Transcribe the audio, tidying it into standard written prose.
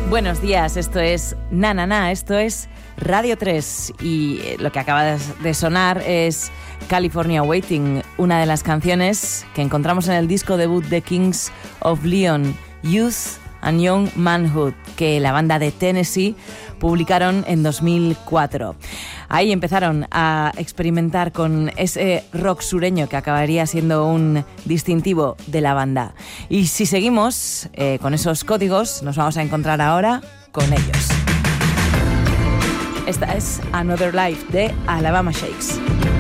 Buenos días, esto es Na Na Na, esto es Radio 3 y lo que acaba de sonar es California Waiting, una de las canciones que encontramos en el disco debut de Kings of Leon, Youth and Young Manhood, que la banda de Tennessee publicaron en 2004. Ahí empezaron a experimentar con ese rock sureño que acabaría siendo un distintivo de la banda. Y si seguimos con esos códigos, nos vamos a encontrar ahora con ellos. Esta es Another Life de Alabama Shakes.